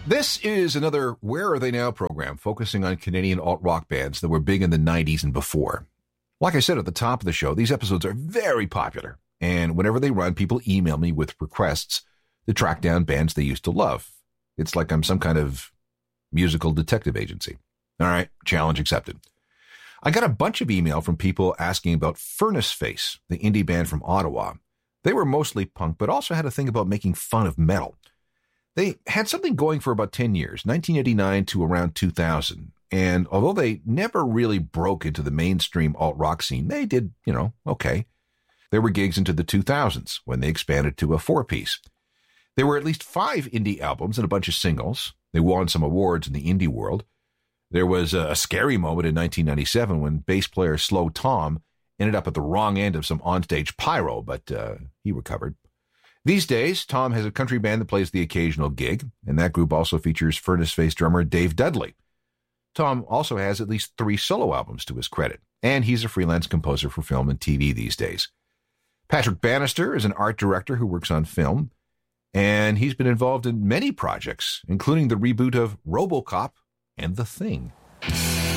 This is another Where Are They Now program focusing on Canadian alt-rock bands that were big in the 90s and before. Like I said at the top of the show, these episodes are very popular, and whenever they run, people email me with requests to track down bands they used to love. It's like I'm some kind of musical detective agency. All right, challenge accepted. I got a bunch of email from people asking about Furnace Face, the indie band from Ottawa. They were mostly punk, but also had a thing about making fun of metal. They had something going for about 10 years, 1989 to around 2000. And although they never really broke into the mainstream alt-rock scene, they did, okay. There were gigs into the 2000s when they expanded to a four-piece. There were at least 5 indie albums and a bunch of singles. They won some awards in the indie world. There was a scary moment in 1997 when bass player Slow Tom ended up at the wrong end of some onstage pyro, but he recovered. These days, Tom has a country band that plays the occasional gig, and that group also features Furnace Face drummer Dave Dudley. Tom also has at least 3 solo albums to his credit, and he's a freelance composer for film and TV these days. Patrick Bannister is an art director who works on film, and he's been involved in many projects, including the reboot of RoboCop and The Thing.